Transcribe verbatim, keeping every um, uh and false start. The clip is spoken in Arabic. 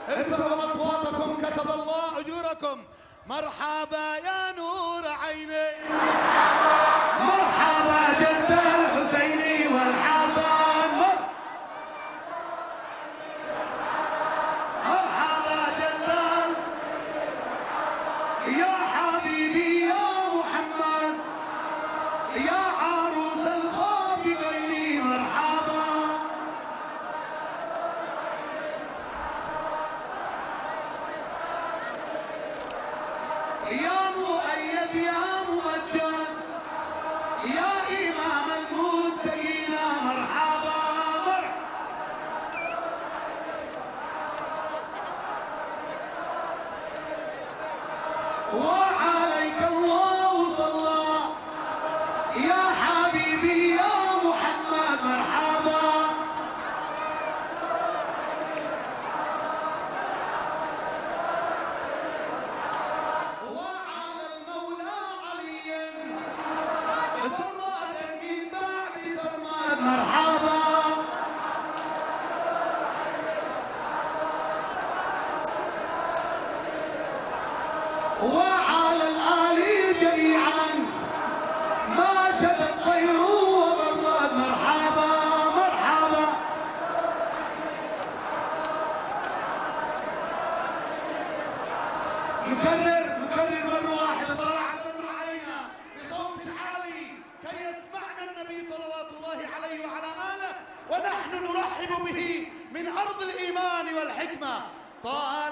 ارفعوا أصواتكم كتب الله أجوركم. مرحبا يا نور عيني، مرحبا جد الحسيني والحسن، مرحبا جد يا حبيبي يا محمد يا عروس الخافقين مرحبا. يا مؤيد يا ممجد يا إمام المتقين مرحبا. وعليك الله صلى يا حبيبي يا محمد مرحبا. وعلى المولى علي سرماد من بعد سرماد مرحبا. وعلى الآل جميعا ما شدت طير وضرات مرحبا مرحبا. نكرر نكرر مرة واحدة طلعت النور علينا بصوت عالي كي يسمعنا النبي صلوات الله عليه وعلى آله، ونحن نرحب به من أرض الإيمان والحكمة. طال